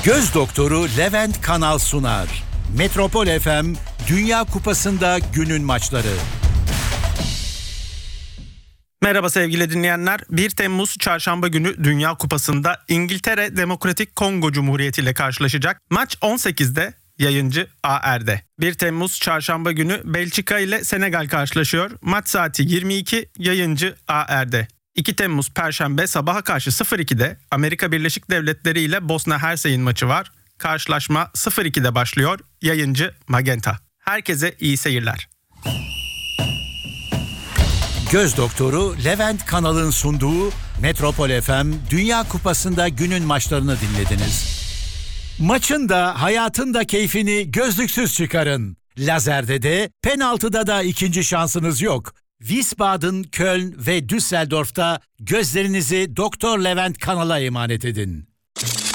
Göz doktoru Levent Kanal sunar. Metropol FM Dünya Kupası'nda günün maçları. Merhaba sevgili dinleyenler. 1 Temmuz Çarşamba günü Dünya Kupası'nda İngiltere Demokratik Kongo Cumhuriyeti ile karşılaşacak. Maç 18'de, yayıncı AR'de. 1 Temmuz Çarşamba günü Belçika ile Senegal karşılaşıyor. Maç saati 22, yayıncı AR'de. 2 Temmuz Perşembe sabaha karşı 02'de Amerika Birleşik Devletleri ile Bosna Hersey'in maçı var. Karşılaşma 02'de başlıyor. Yayıncı Magenta. Herkese iyi seyirler. Göz doktoru Levent Kanal'ın sunduğu Metropol FM Dünya Kupası'nda günün maçlarını dinlediniz. Maçın da hayatın da keyfini gözlüksüz çıkarın. Lazerde de penaltıda da ikinci şansınız yok. Wiesbaden, Köln ve Düsseldorf'ta gözlerinizi Doktor Levent Kanal'a emanet edin.